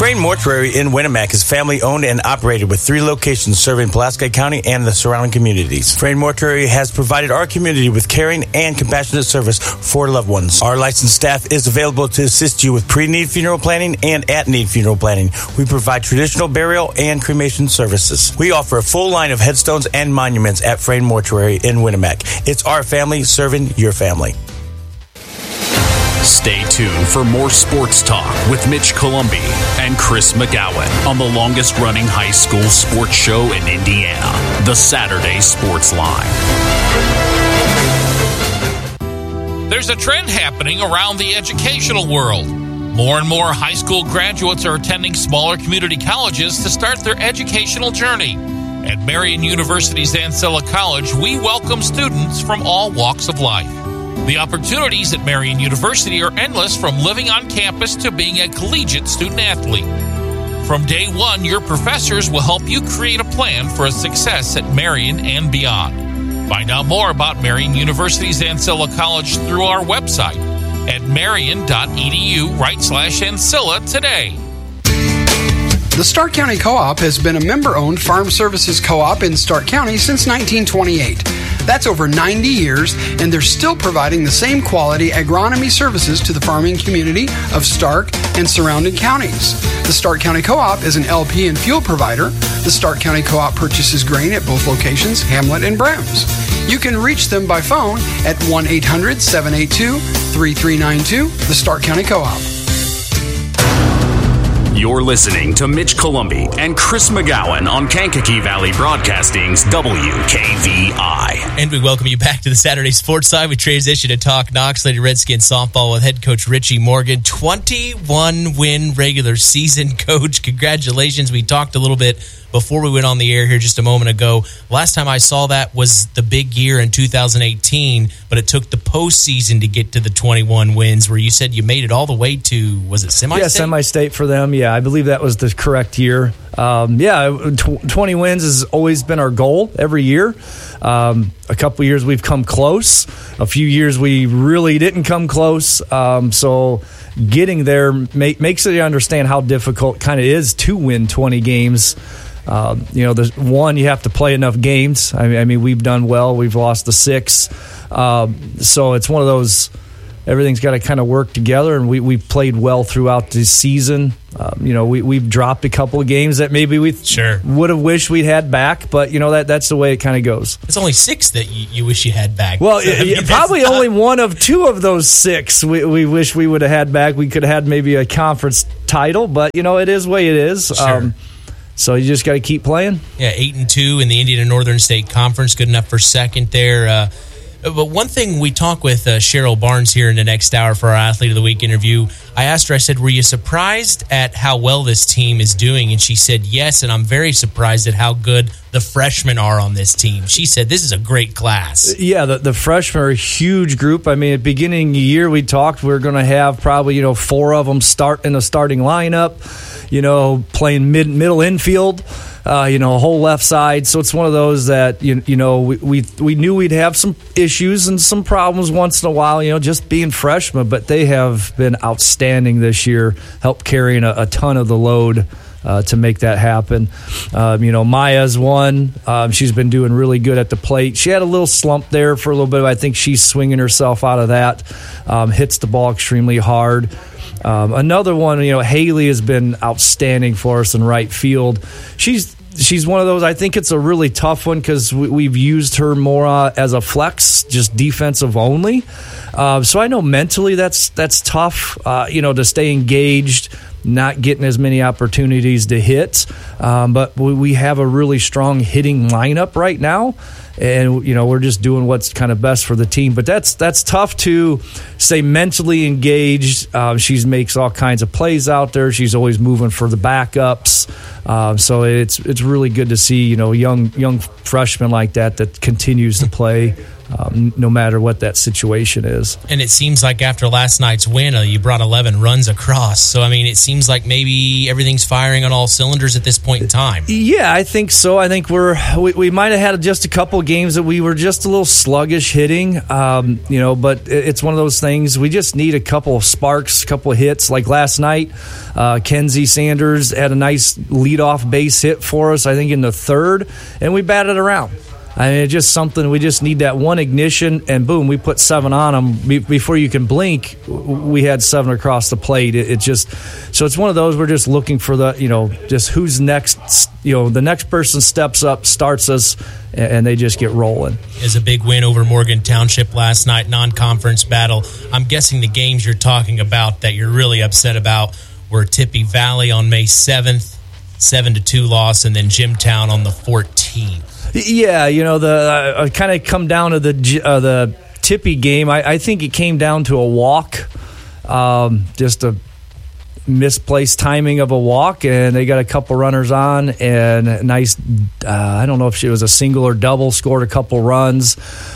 Frayne Mortuary in Winnemac is family-owned and operated with 3 locations serving Pulaski County and the surrounding communities. Frayne Mortuary has provided our community with caring and compassionate service for loved ones. Our licensed staff is available to assist you with pre-need funeral planning and at-need funeral planning. We provide traditional burial and cremation services. We offer a full line of headstones and monuments at Frayne Mortuary in Winnemac. It's our family serving your family. Stay tuned for more sports talk with Mitch Columbi and Chris McGowan on the longest-running high school sports show in Indiana, the Saturday Sports Line. There's a trend happening around the educational world. More and more high school graduates are attending smaller community colleges to start their educational journey. At Marian University's Ancilla College, we welcome students from all walks of life. The opportunities at Marian University are endless, from living on campus to being a collegiate student-athlete. From day one, your professors will help you create a plan for a success at Marian and beyond. Find out more about Marian University's Ancilla College through our website at marian.edu/Ancilla today. The Stark County Co-op has been a member-owned farm services co-op in Stark County since 1928. That's over 90 years, and they're still providing the same quality agronomy services to the farming community of Stark and surrounding counties. The Stark County Co-op is an LP and fuel provider. The Stark County Co-op purchases grain at both locations, Hamlet and Brems. You can reach them by phone at 1-800-782-3392, the Stark County Co-op. You're listening to Mitch Columbi and Chris McGowan on Kankakee Valley Broadcasting's WKVI. And we welcome you back to the Saturday Sports Side. We transition to talk Knox Lady Redskins softball with head coach Richie Morgan. 21-win regular season, coach. Congratulations. We talked a little bit before we went on the air here just a moment ago. Last time I saw that was the big year in 2018, but it took the postseason to get to the 21 wins, where you said you made it all the way to, was it semi-state? Yeah, semi-state for them. Yeah, I believe that was the correct year. 20 wins has always been our goal every year. A couple years we've come close. A few years we really didn't come close. So getting there makes it understand how difficult kind of is to win 20 games. There's one, you have to play enough games. I mean, we've done well. We've lost the 6. So it's one of those, everything's got to kind of work together, and we've played well throughout the season. We've dropped a couple of games that maybe we would have wished we'd had back, but, that's the way it kind of goes. It's only 6 that you wish you had back. Well, probably only one of 2 of those 6 we wish we would have had back. We could have had maybe a conference title, but, it is the way it is. Sure. So you just got to keep playing. Yeah, 8-2 in the Indiana Northern State Conference, good enough for second there. But one thing, we talk with Cheryl Barnes here in the next hour for our Athlete of the Week interview. I asked her, I said, were you surprised at how well this team is doing? And she said, yes, and I'm very surprised at how good the freshmen are on this team. She said, this is a great class. Yeah, the freshmen are a huge group. I mean, at the beginning of the year, we talked we were going to have probably, 4 of them start in the starting lineup, playing middle infield. A whole left side. So it's one of those that, we knew we'd have some issues and some problems once in a while, just being freshmen, but they have been outstanding this year, helped carrying a ton of the load to make that happen. Maya's one. She's been doing really good at the plate. She had a little slump there for a little bit. I think she's swinging herself out of that. Hits the ball extremely hard. Another one, Haley has been outstanding for us in right field. She's one of those, I think it's a really tough one because we've used her more as a flex, just defensive only. So I know mentally that's tough, to stay engaged, not getting as many opportunities to hit. But we have a really strong hitting lineup right now. And, we're just doing what's kind of best for the team. But that's tough to stay mentally engaged. She makes all kinds of plays out there. She's always moving for the backups. So it's really good to see, young freshman like that continues to play no matter what that situation is. And it seems like after last night's win, you brought 11 runs across. So, I mean, it seems like maybe everything's firing on all cylinders at this point in time. Yeah, I think so. I think we might have had just a couple games that we were just a little sluggish hitting, but it's one of those things. We just need a couple of sparks, a couple of hits. Like last night, Kenzie Sanders had a nice leadoff base hit for us, I think, in the third, and we batted around. I mean, it's just something, we just need that one ignition, and boom, we put 7 on them. Before you can blink, we had 7 across the plate. So it's one of those, we're just looking for just who's next. The next person steps up, starts us, and they just get rolling. Is a big win over Morgan Township last night, non-conference battle. I'm guessing the games you're talking about that you're really upset about were Tippy Valley on May 7th, 7-2 loss, and then Jimtown on the 14th. Yeah, I kind of come down to the Tippy game. I think it came down to a walk, just a misplaced timing of a walk, and they got a couple runners on, and a nice, I don't know if it was a single or double, scored a couple runs,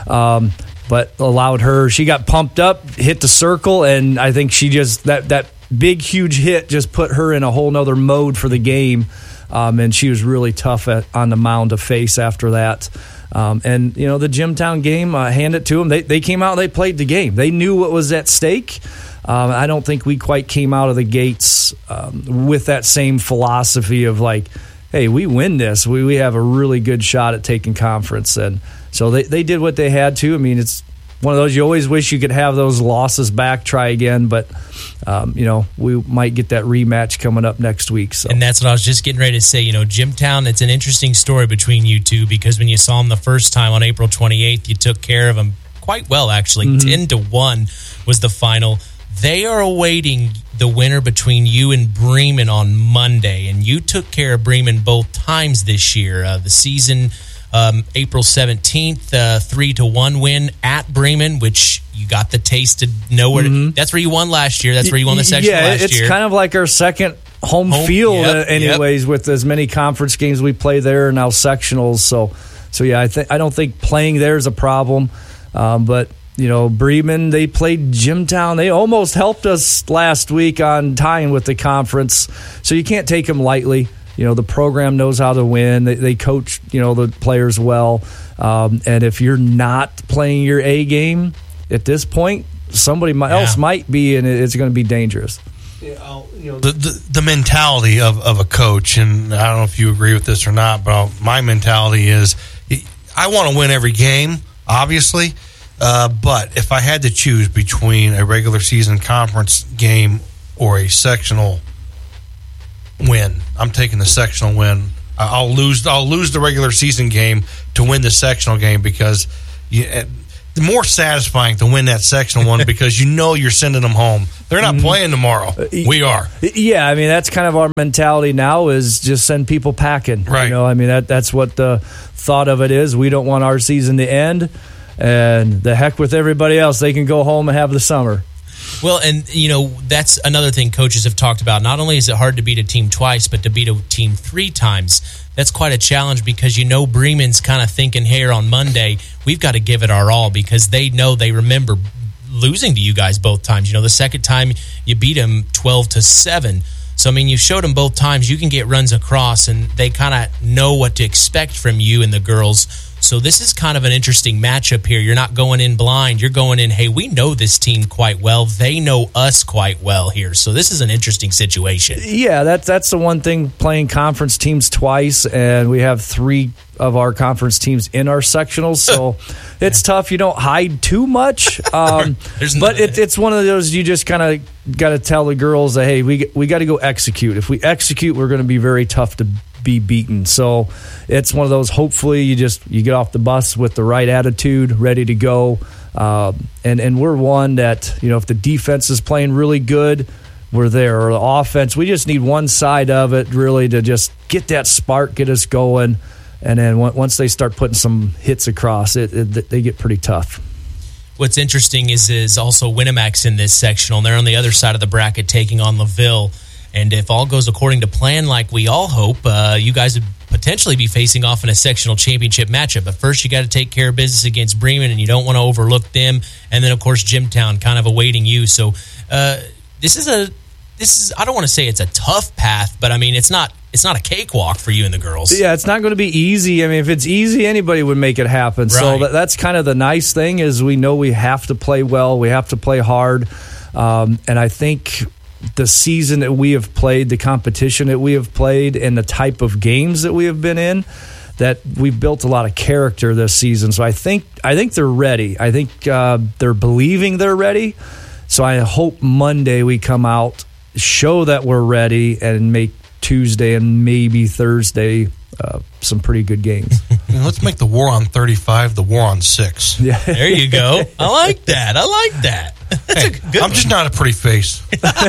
but allowed her, she got pumped up, hit the circle, and I think she just, that big, huge hit just put her in a whole nother mode for the game. And she was really tough on the mound to face after that. And the Jimtown game, hand it to them. They came out and they played the game. They knew what was at stake. I don't think we quite came out of the gates with that same philosophy of like, hey, we win this. We have a really good shot at taking conference. And so they did what they had to. I mean, it's one of those, you always wish you could have those losses back, try again, but we might get that rematch coming up next week. So. And that's what I was just getting ready to say. Jimtown, it's an interesting story between you two, because when you saw them the first time on April 28th, you took care of them quite well, actually. 10-1 was the final. They are awaiting the winner between you and Bremen on Monday, and you took care of Bremen both times this year. The season... April 17th, 3-1 win at Bremen, which you got the taste to know where that's where you won last year. That's where you won the sectional last year. Yeah, it's kind of like our second home field with as many conference games we play there and now sectionals. So yeah, I don't think playing there is a problem. But Bremen, they played Jimtown. They almost helped us last week on tying with the conference. So you can't take them lightly. The program knows how to win. They coach, the players well. And if you're not playing your A game at this point, somebody else might be, and it's going to be dangerous. The mentality of a coach, and I don't know if you agree with this or not, but my mentality is I want to win every game, obviously. But if I had to choose between a regular season conference game or a sectional win, I'm taking the sectional win. I'll lose the regular season game to win the sectional game, because the more satisfying to win that sectional one because you're sending them home. They're not playing tomorrow. We are. Yeah, I mean, that's kind of our mentality now, is just send people packing. Right. I mean, that's what the thought of it is. We don't want our season to end, and the heck with everybody else. They can go home and have the summer. Well, and, that's another thing coaches have talked about. Not only is it hard to beat a team twice, but to beat a team 3 times, that's quite a challenge, because Bremen's kind of thinking here on Monday, we've got to give it our all, because they remember losing to you guys both times. The second time you beat them 12-7. So, I mean, you showed them both times you can get runs across, and they kind of know what to expect from you and the girls. So this is kind of an interesting matchup here. You're not going in blind. You're going in, hey, we know this team quite well. They know us quite well here. So this is an interesting situation. Yeah, that's the one thing, playing conference teams twice, and we have 3 of our conference teams in our sectionals. So it's tough. You don't hide too much. But it's one of those, you just kind of got to tell the girls that, hey, we got to go execute. If we execute, we're going to be very tough to be beaten. So it's one of those, hopefully you get off the bus with the right attitude, ready to go. And we're one that, if the defense is playing really good, we're there. Or the offense, we just need one side of it really to just get that spark, get us going. And then once they start putting some hits across, they get pretty tough. What's interesting is also Winamax in this sectional, and they're on the other side of the bracket taking on LaVille. And if all goes according to plan, like we all hope, you guys would potentially be facing off in a sectional championship matchup. But first, you got to take care of business against Bremen, and you don't want to overlook them. And then, of course, Jimtown kind of awaiting you. So this is I don't want to say it's a tough path, but I mean it's not a cakewalk for you and the girls. Yeah, it's not going to be easy. I mean, if it's easy, anybody would make it happen. Right. So that's kind of the nice thing is we know we have to play well, we have to play hard, and I think the season that we have played, the competition that we have played, and the type of games that we have been in, that we've built a lot of character this season. So I think they're ready. I think they're believing they're ready. So I hope Monday we come out, show that we're ready, and make Tuesday and maybe Thursday some pretty good games. Let's make the war on 35 the war on 6. Yeah. There you go. I like that. Hey, I'm just not a pretty face.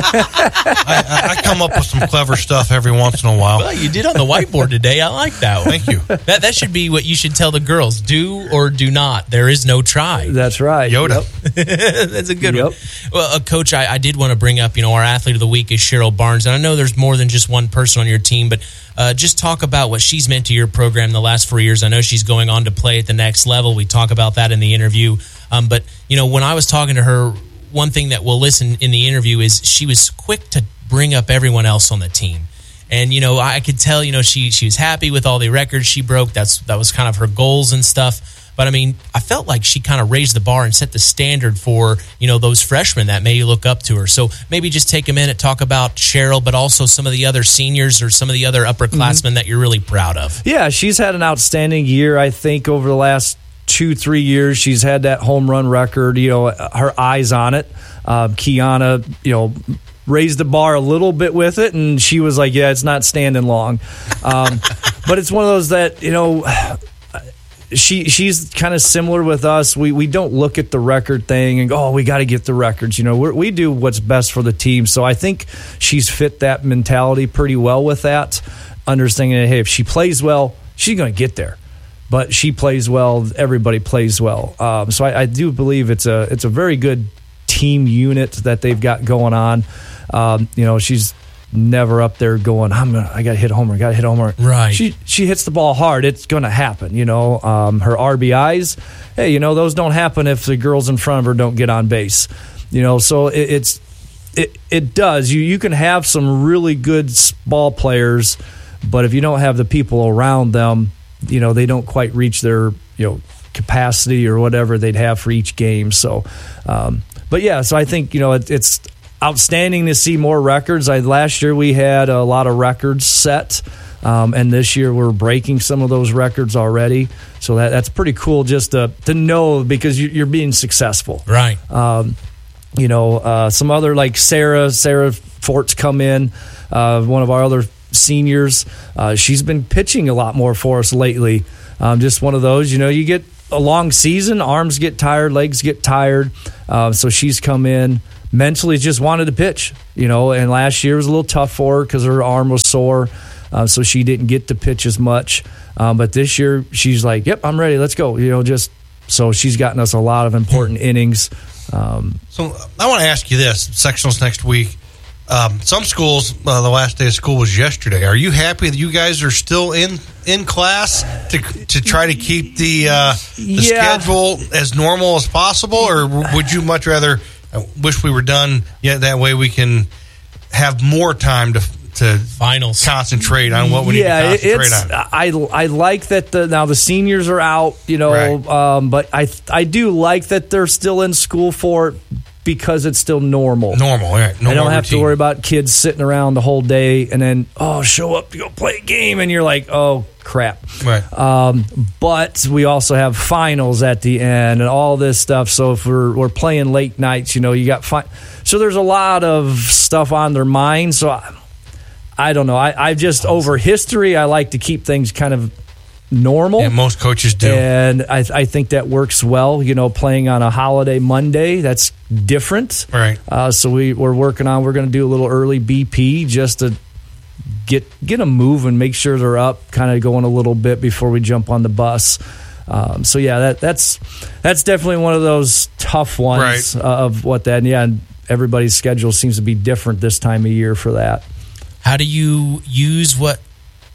I come up with some clever stuff every once in a while. Well, you did on the whiteboard today. I like that one. Thank you. That should be what you should tell the girls. Do or do not. There is no try. That's right. Yoda. Yep. That's a good one. Well, Coach, I did want to bring up, our athlete of the week is Cheryl Barnes. And I know there's more than just one person on your team, but just talk about what she's meant to your program the last 4 years. I know she's going on to play at the next level. We talk about that in the interview. But, when I was talking to her, one thing that we'll listen in the interview is she was quick to bring up everyone else on the team. And, I could tell, she was happy with all the records she broke. That was kind of her goals and stuff. But, I felt like she kind of raised the bar and set the standard for, those freshmen that may look up to her. So maybe just take a minute, talk about Cheryl, but also some of the other seniors or some of the other upperclassmen that you're really proud of. Yeah, she's had an outstanding year, I think, over the last 2-3 years. She's had that home run record, her eyes on it. Kiana, raised the bar a little bit with it, and she was like, yeah, it's not standing long. But it's one of those that, she's kind of similar with us. We don't look at the record thing and go, oh, we got to get the records. We do what's best for the team. So I think she's fit that mentality pretty well with that, understanding that, hey, if she plays well, she's going to get there. But she plays well, everybody plays well. So I do believe it's a very good team unit that they've got going on. She's never up there going, I got to hit a homer, Right. She hits the ball hard. It's going to happen. Her RBIs, hey, those don't happen if the girls in front of her don't get on base. So it does. You can have some really good ball players, but if you don't have the people around them, they don't quite reach their, capacity or whatever they'd have for each game. So, but yeah, so I think, it's outstanding to see more records. Last year we had a lot of records set, and this year we're breaking some of those records already. So that's pretty cool just to know, because you're being successful. Right. Some other like Sarah Fort's come in, one of our other seniors. She's been pitching a lot more for us lately. Just one of those, you get a long season, arms get tired, legs get tired. So she's come in, mentally just wanted to pitch, and last year was a little tough for her because her arm was sore. So she didn't get to pitch as much. But this year she's like, yep, I'm ready. Let's go. So she's gotten us a lot of important innings. So I want to ask you this. Sectionals next week. Some schools, the last day of school was yesterday. Are you happy that you guys are still in class to try to keep the schedule as normal as possible, or would you much rather wish we were done? Yet that way we can have more time to finals concentrate on what we need to concentrate on. I like that now the seniors are out, Right. But I do like that they're still in school for it, because it's still normal. Normal, right. I don't have to worry about kids sitting around the whole day and then, show up to go play a game, and you're like, oh, crap. Right. But we also have finals at the end and all this stuff. So if we're playing late nights, you got so there's a lot of stuff on their mind. So I don't know. I just, over history, I like to keep things kind of normal. Yeah, most coaches do. And I think that works well. Playing on a holiday Monday, that's different. Right. So we're working on, we're going to do a little early BP just to get them moving, make sure they're up, kind of going a little bit before we jump on the bus. So yeah, that's definitely one of those tough ones, right. Of what that. And yeah, and everybody's schedule seems to be different this time of year for that. How do you use what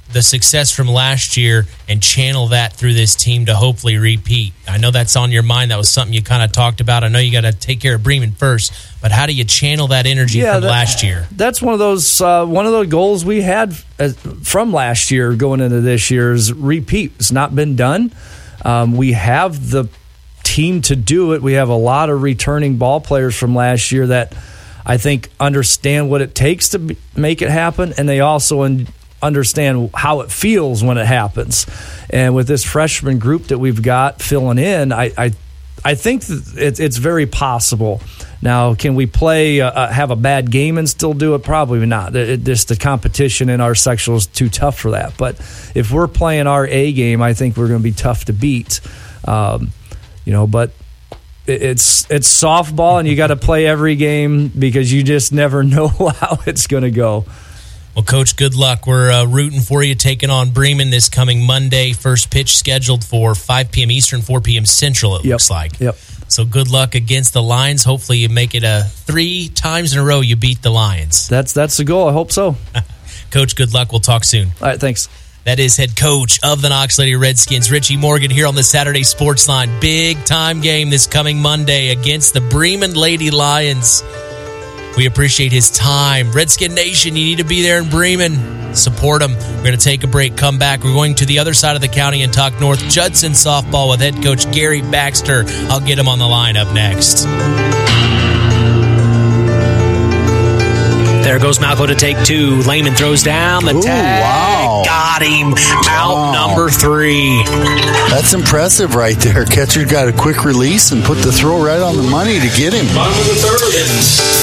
the success from last year and channel that through this team to hopefully repeat? I know that's on your mind. That was something you kind of talked about. I know you got to take care of Bremen first, but how do you channel that energy from last year? That's one of the goals we had from last year going into this year is repeat. It's not been done. We have the team to do it. We have a lot of returning ball players from last year that I think understand what it takes to make it happen, and they also understand how it feels when it happens. And with this freshman group that we've got filling in, I think that it's very possible. Now, can we have a bad game and still do it? Probably not. Just the competition in our section is too tough for that. But if we're playing our A game, I think we're going to be tough to beat. But it's softball, and you got to play every game because you just never know how it's going to go. Well, Coach, good luck. We're rooting for you, taking on Bremen this coming Monday. First pitch scheduled for 5 p.m. Eastern, 4 p.m. Central, it looks like. Yep. So good luck against the Lions. Hopefully you make it 3 times in a row you beat the Lions. That's the goal. I hope so. Coach, good luck. We'll talk soon. All right, thanks. That is head coach of the Knox Lady Redskins, Richie Morgan, here on the Saturday Sports Line. Big time game this coming Monday against the Bremen Lady Lions. We appreciate his time. Redskin Nation, you need to be there in Bremen. Support them. We're going to take a break, come back. We're going to the other side of the county and talk North Judson softball with head coach Gary Baxter. I'll get him on the line up next. There goes Malco to take 2. Lehman throws down the tag. Wow. Got him. Out number 3. That's impressive right there. Catcher got a quick release and put the throw right on the money to get him. Bottom of the 3rd.